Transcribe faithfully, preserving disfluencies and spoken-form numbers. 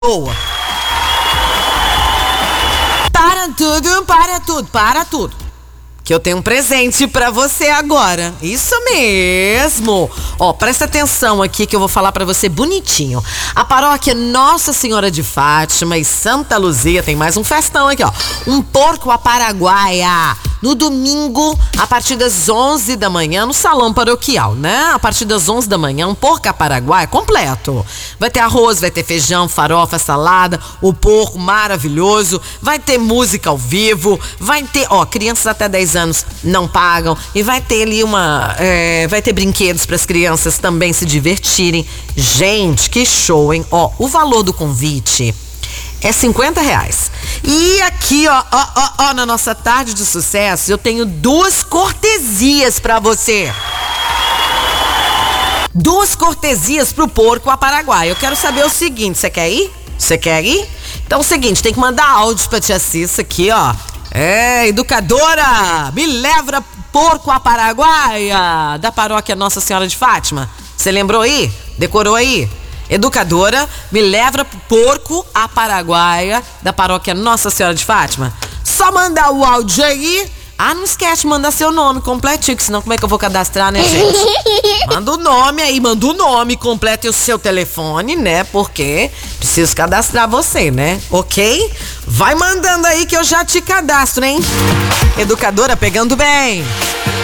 boa. Para tudo, para tudo, para tudo. Que eu tenho um presente pra você agora. Isso mesmo. Ó, presta atenção aqui que eu vou falar pra você bonitinho. A paróquia Nossa Senhora de Fátima e Santa Luzia tem mais um festão aqui, ó. Um porco à paraguaia. No domingo, a partir das onze da manhã, no salão paroquial, né? A partir das onze da manhã, um porco à paraguaia completo. Vai ter arroz, vai ter feijão, farofa, salada, o porco maravilhoso, vai ter música ao vivo, vai ter, ó, crianças até dez anos não pagam e vai ter ali uma, é, vai ter brinquedos para as crianças também se divertirem. Gente, que show, hein? Ó, o valor do convite é cinquenta reais. E aqui, ó, ó, ó, ó, na nossa tarde de sucesso, eu tenho duas cortesias pra você. Duas cortesias pro porco a paraguaia. Eu quero saber o seguinte, você quer ir? Você quer ir? Então é o seguinte, tem que mandar áudio pra tia Cissa aqui, ó. É, educadora, me leva porco a paraguaia da paróquia Nossa Senhora de Fátima. Você lembrou aí? Decorou aí? Educadora, me leva pro porco a paraguaia da paróquia Nossa Senhora de Fátima. Só mandar o áudio aí. Ah, não esquece de mandar seu nome completinho, que senão como é que eu vou cadastrar, né, gente? Manda o nome aí, manda o nome completo e o seu telefone, né? Porque preciso cadastrar você, né? Ok? Vai mandando aí que eu já te cadastro, hein? Educadora, pegando bem.